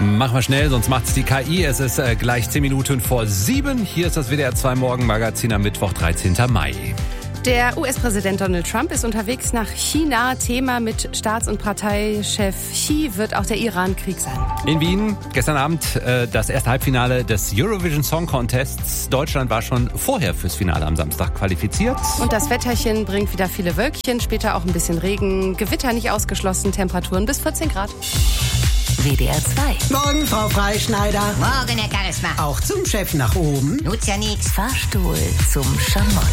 Machen wir schnell, sonst macht's die KI. Es ist gleich 10 Minuten vor 7. Hier ist das WDR 2 Morgenmagazin am Mittwoch, 13. Mai. Der US-Präsident Donald Trump ist unterwegs nach China. Thema mit Staats- und Parteichef Xi wird auch der Iran-Krieg sein. In Wien gestern Abend das erste Halbfinale des Eurovision Song Contests. Deutschland war schon vorher fürs Finale am Samstag qualifiziert. Und das Wetterchen bringt wieder viele Wölkchen, später auch ein bisschen Regen. Gewitter nicht ausgeschlossen, Temperaturen bis 14 Grad. WDR 2. Morgen, Frau Freischneider. Morgen, Herr Charisma. Auch zum Chef nach oben. Nutzt ja nix. Fahrstuhl zum Schamott.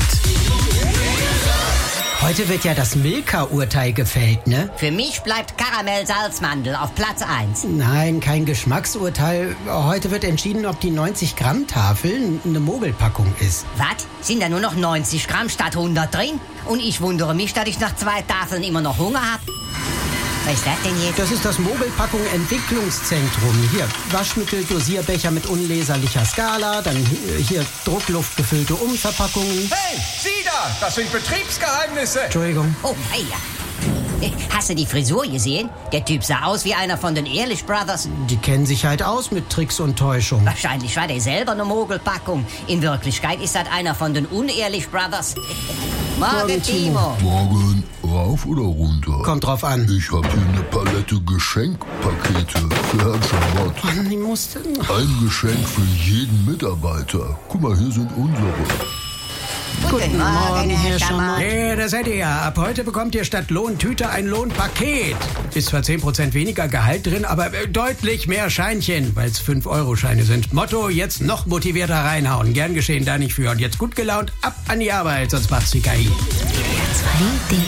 Heute wird ja das Milka-Urteil gefällt, ne? Für mich bleibt Karamell-Salzmandel auf Platz 1. Nein, kein Geschmacksurteil. Heute wird entschieden, ob die 90-Gramm-Tafel eine Mogelpackung ist. Was? Sind da nur noch 90 Gramm statt 100 drin? Und ich wundere mich, dass ich nach 2 Tafeln immer noch Hunger habe. Was ist das denn jetzt? Das ist das Mogelpackung Entwicklungszentrum. Hier, Waschmittel, Dosierbecher mit unleserlicher Skala, dann hier druckluftgefüllte Umverpackungen. Hey, Sie da! Das sind Betriebsgeheimnisse! Entschuldigung. Oh, hey. Hast du die Frisur gesehen? Der Typ sah aus wie einer von den Ehrlich Brothers. Die kennen sich halt aus mit Tricks und Täuschung. Wahrscheinlich war der selber eine Mogelpackung. In Wirklichkeit ist das einer von den Unehrlich Brothers. Morgen, Timo. Morgen, rauf oder runter? Kommt drauf an. Ich hab hier eine Palette Geschenkpakete für Herrn Schamott. Mann, die musste... Ein Geschenk für jeden Mitarbeiter. Guck mal, hier sind unsere. Guten Morgen, Herr Schamott. Ja, das seid ihr ja. Ab heute bekommt ihr statt Lohntüte ein Lohnpaket. Ist zwar 10% weniger Gehalt drin, aber deutlich mehr Scheinchen, weil es 5-Euro-Scheine sind. Motto, jetzt noch motivierter reinhauen. Gern geschehen, da nicht für. Und jetzt gut gelaunt, ab an die Arbeit, sonst macht's die KI. WDR 2.